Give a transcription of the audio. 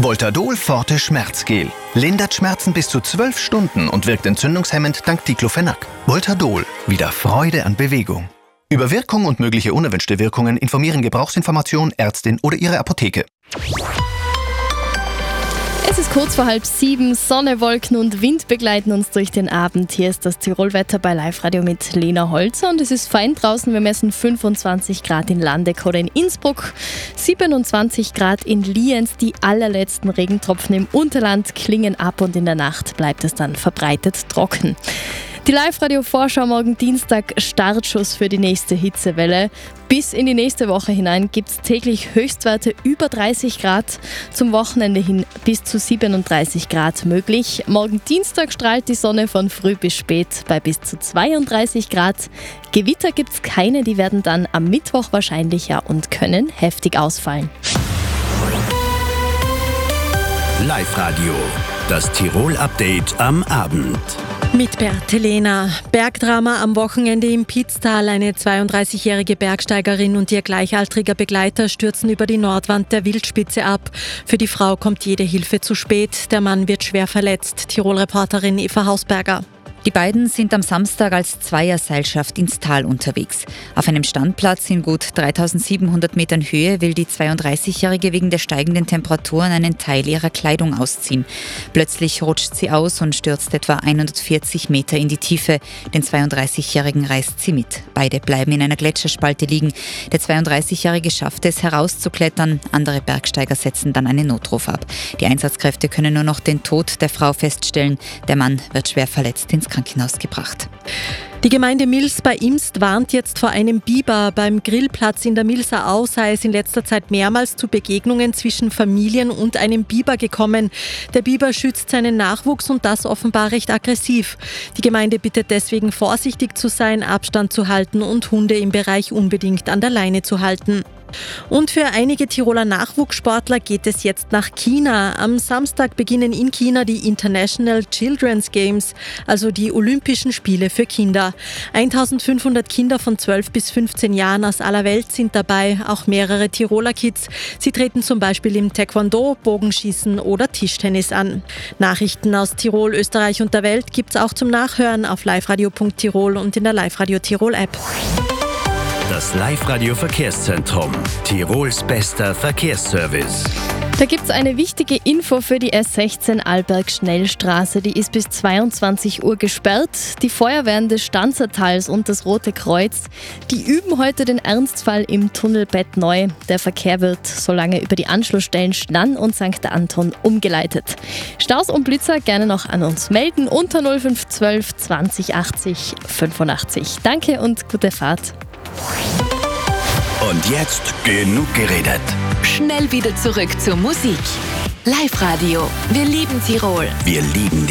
Voltadol Forte Schmerzgel. Lindert Schmerzen bis zu 12 Stunden und wirkt entzündungshemmend dank Diclofenac. Voltadol. Wieder Freude an Bewegung. Über Wirkung und mögliche unerwünschte Wirkungen informieren Gebrauchsinformation, Ärztin oder Ihre Apotheke. Es ist kurz vor 6:30. Sonne, Wolken und Wind begleiten uns durch den Abend. Hier ist das Tirolwetter bei Live-Radio mit Lena Holzer. Und es ist fein draußen. Wir messen 25 Grad in Landeck oder in Innsbruck, 27 Grad in Lienz. Die allerletzten Regentropfen im Unterland klingen ab und in der Nacht bleibt es dann verbreitet trocken. Die Live-Radio-Vorschau morgen Dienstag, Startschuss für die nächste Hitzewelle. Bis in die nächste Woche hinein gibt es täglich Höchstwerte über 30 Grad. Zum Wochenende hin bis zu 37 Grad möglich. Morgen Dienstag strahlt die Sonne von früh bis spät bei bis zu 32 Grad. Gewitter gibt es keine, die werden dann am Mittwoch wahrscheinlicher und können heftig ausfallen. Live-Radio, das Tirol-Update am Abend. Mit Bertelena. Bergdrama am Wochenende im Pitztal. Eine 32-jährige Bergsteigerin und ihr gleichaltriger Begleiter stürzen über die Nordwand der Wildspitze ab. Für die Frau kommt jede Hilfe zu spät. Der Mann wird schwer verletzt. Tirol-Reporterin Eva Hausberger. Die beiden sind am Samstag als Zweierseilschaft ins Tal unterwegs. Auf einem Standplatz in gut 3700 Metern Höhe will die 32-Jährige wegen der steigenden Temperaturen einen Teil ihrer Kleidung ausziehen. Plötzlich rutscht sie aus und stürzt etwa 140 Meter in die Tiefe. Den 32-Jährigen reißt sie mit. Beide bleiben in einer Gletscherspalte liegen. Der 32-Jährige schafft es herauszuklettern. Andere Bergsteiger setzen dann einen Notruf ab. Die Einsatzkräfte können nur noch den Tod der Frau feststellen. Der Mann wird schwer verletzt ins Krankenhaus gebracht. Die Gemeinde Mils bei Imst warnt jetzt vor einem Biber. Beim Grillplatz in der Milser Au sei es in letzter Zeit mehrmals zu Begegnungen zwischen Familien und einem Biber gekommen. Der Biber schützt seinen Nachwuchs und das offenbar recht aggressiv. Die Gemeinde bittet deswegen vorsichtig zu sein, Abstand zu halten und Hunde im Bereich unbedingt an der Leine zu halten. Und für einige Tiroler Nachwuchssportler geht es jetzt nach China. Am Samstag beginnen in China die International Children's Games, also die Olympischen Spiele für Kinder. 1500 Kinder von 12 bis 15 Jahren aus aller Welt sind dabei, auch mehrere Tiroler Kids. Sie treten zum Beispiel im Taekwondo, Bogenschießen oder Tischtennis an. Nachrichten aus Tirol, Österreich und der Welt gibt's auch zum Nachhören auf liveradio.tirol und in der Live-Radio Tirol App. Das Live-Radio-Verkehrszentrum. Tirols bester Verkehrsservice. Da gibt es eine wichtige Info für die S16 Arlberg-Schnellstraße. Die ist bis 22 Uhr gesperrt. Die Feuerwehren des Stanzertals und das Rote Kreuz, die üben heute den Ernstfall im Tunnelbett neu. Der Verkehr wird solange über die Anschlussstellen Schnann und St. Anton umgeleitet. Staus und Blitzer gerne noch an uns melden unter 0512 20 80 85. Danke und gute Fahrt. Und jetzt genug geredet. Schnell wieder zurück zur Musik. Live-Radio. Wir lieben Tirol. Wir lieben